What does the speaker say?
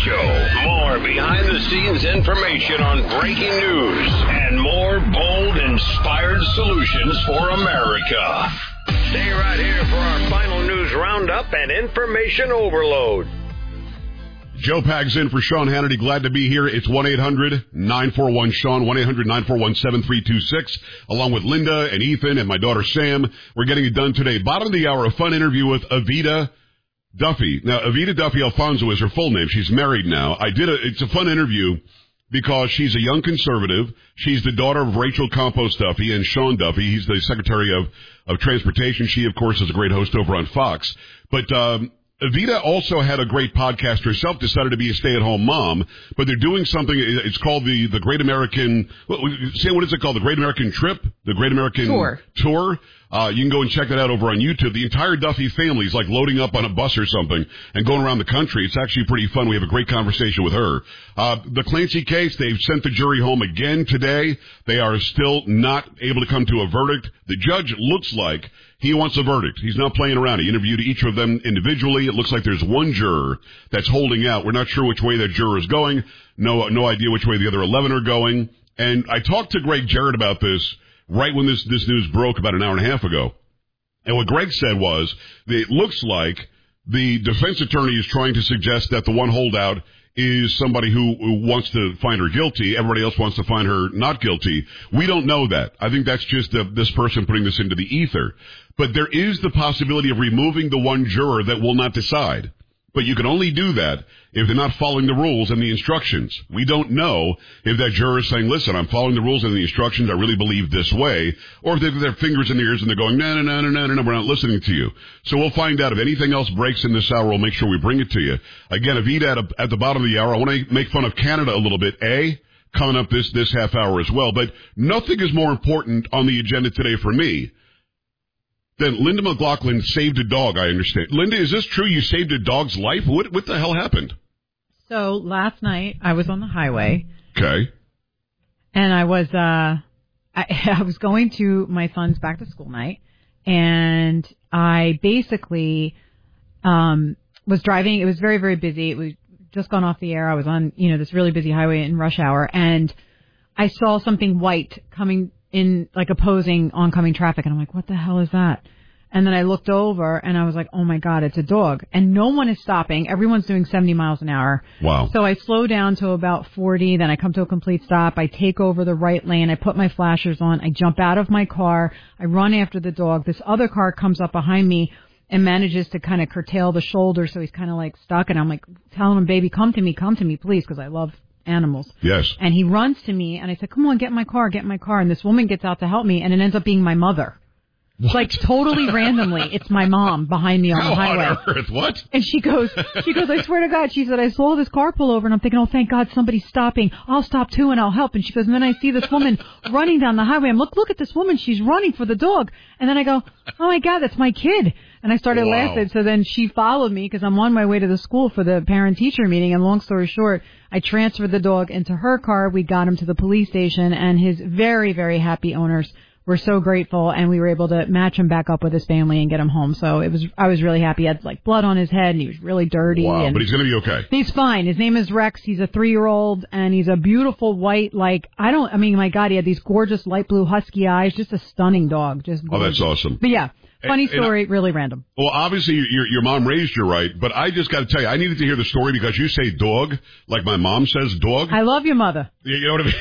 Show. More behind-the-scenes information on breaking news and more bold, inspired solutions for America. Stay right here for our final news roundup and information overload. Joe Pags in for Sean Hannity. Glad to be here. It's 1-800-941-SEAN, 1-800-941-7326, along with Linda and Ethan and my daughter Sam. We're getting it done today. Bottom of the hour, a fun interview with Evita Duffy. Now, Evita Duffy Alfonso is her full name. She's married now. It's a fun interview because she's a young conservative. She's the daughter of Rachel Campos Duffy and Sean Duffy. He's the Secretary of Transportation. She, of course, is a great host over on Fox. But, Evita also had a great podcast herself, decided to be a stay-at-home mom, but they're doing something, it's called the Great American, what is it called? The Great American Trip? The Great American Tour. You can go and check that out over on YouTube. The entire Duffy family is like loading up on a bus or something and going around the country. It's actually pretty fun. We have a great conversation with her. The Clancy case, they've sent the jury home again today. They are still not able to come to a verdict. The judge looks like he wants a verdict. He's not playing around. He interviewed each of them individually. It looks like there's one juror that's holding out. We're not sure which way that juror is going. No idea which way the other 11 are going. And I talked to Greg Jarrett about this right when this news broke about an hour and a half ago. And what Greg said was, it looks like the defense attorney is trying to suggest that the one holdout is somebody who wants to find her guilty. Everybody else wants to find her not guilty. We don't know that. I think that's just this person putting this into the ether. But there is the possibility of removing the one juror that will not decide. But you can only do that if they're not following the rules and the instructions. We don't know if that juror is saying, listen, I'm following the rules and the instructions. I really believe this way. Or if they've got their fingers in their ears and they're going, no, we're not listening to you. So we'll find out. If anything else breaks in this hour, we'll make sure we bring it to you. Again, Evita at the bottom of the hour, I want to make fun of Canada a little bit. Coming up this half hour as well. But nothing is more important on the agenda today for me than Linda McLaughlin saved a dog, I understand. Linda, is this true? You saved a dog's life? What the hell happened? So last night I was on the highway. Okay. And I was going to my son's back to school night, and I basically was driving. It was very, very busy. It was just gone off the air. I was on, this really busy highway in rush hour, and I saw something white coming in, like opposing oncoming traffic, and I'm like, what the hell is that? And then I looked over, and I was like, oh my God, it's a dog. And no one is stopping. Everyone's doing 70 miles an hour. Wow. So I slow down to about 40, then I come to a complete stop. I take over the right lane. I put my flashers on. I jump out of my car. I run after the dog. This other car comes up behind me and manages to kind of curtail the shoulder, so he's kind of like stuck. And I'm like telling him, baby, come to me, please, because I love animals. Yes. And he runs to me, and I said, come on, get in my car. And this woman gets out to help me, and it ends up being my mother. What? Like totally randomly, it's my mom behind me on the highway. How on earth? What? And she goes, I swear to God, she said, I saw this car pull over, and I'm thinking, oh, thank God somebody's stopping. I'll stop too, and I'll help. And she goes, and then I see this woman running down the highway. I'm look at this woman. She's running for the dog. And then I go, oh my God, that's my kid. And I started laughing. So then she followed me because I'm on my way to the school for the parent-teacher meeting. And long story short, I transferred the dog into her car. We got him to the police station, and his very, very happy owners were so grateful, and we were able to match him back up with his family and get him home. So I was really happy. He had like blood on his head, and he was really dirty. Wow, and but he's going to be okay. He's fine. His name is Rex. He's a 3-year-old, and he's a beautiful white, my God, he had these gorgeous light blue husky eyes. Just a stunning dog. Just gorgeous. Oh, that's awesome. But yeah. Funny story, really random. Well, obviously, your mom raised you right, but I just got to tell you, I needed to hear the story because you say dog, like my mom says dog. I love your mother. You know what I mean?